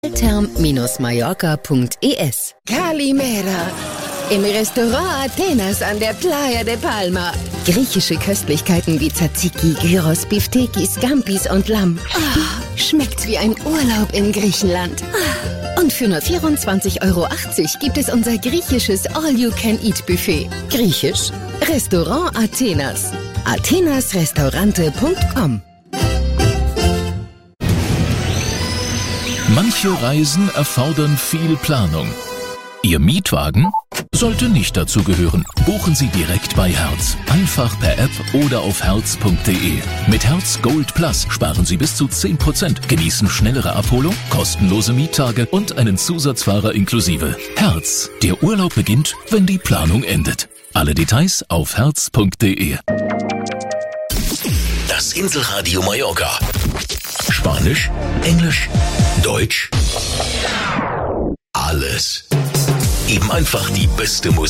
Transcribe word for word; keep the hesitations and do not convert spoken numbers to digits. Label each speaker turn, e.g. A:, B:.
A: term Mallorca punkt es.
B: Kalimera. Im Restaurant Athenas an der Playa de Palma.
A: Griechische Köstlichkeiten wie Tzatziki, Gyros, Biftekis, Scampis und Lamm.
B: Oh, schmeckt wie ein Urlaub in Griechenland.
A: Und für nur vierundzwanzig Euro achtzig gibt es unser griechisches All-You-Can-Eat-Buffet. Griechisch? Restaurant Athenas. athenas restaurante punkt com.
C: Manche Reisen erfordern viel Planung. Ihr Mietwagen sollte nicht dazu gehören. Buchen Sie direkt bei Hertz. Einfach per App oder auf hertz punkt de. Mit Hertz Gold Plus sparen Sie bis zu zehn Prozent, genießen schnellere Abholung, kostenlose Miettage und einen Zusatzfahrer inklusive. Hertz. Der Urlaub beginnt, wenn die Planung endet. Alle Details auf hertz punkt de.
D: Das Inselradio Mallorca. Spanisch, Englisch, Deutsch. Alles. Eben einfach die beste Musik.